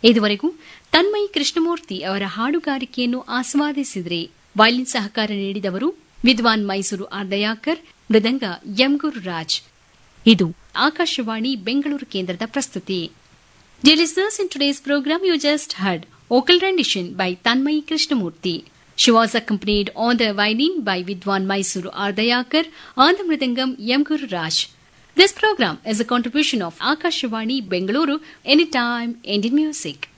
ಇದುವರೆಗೂ ತನ್ಮಯಿ ಕೃಷ್ಣಮೂರ್ತಿ ಅವರ ಹಾಡುಗಾರಿಕೆಯನ್ನು ಆಸ್ವಾದಿಸಿದರೆ. ವಯಲಿನ್ ಸಹಕಾರ ನೀಡಿದವರು ವಿದ್ವಾನ್ ಮೈಸೂರು ಆರ್ದಯಾಕರ್, ಮೃದಂಗ ಎಂ ಗುರುರಾಜ್. ಇದು ಆಕಾಶವಾಣಿ ಬೆಂಗಳೂರು ಕೇಂದ್ರದ ಪ್ರಸ್ತುತಿ. Dear listeners, in today's program you just heard vocal rendition by Tanmayi Krishnamurti. She was accompanied on the violin by Vidwan Mysuru Ardayakar, on the mridangam M. Guru Raj. This program is a contribution of Akashvani Bengaluru, Anytime Indian Music.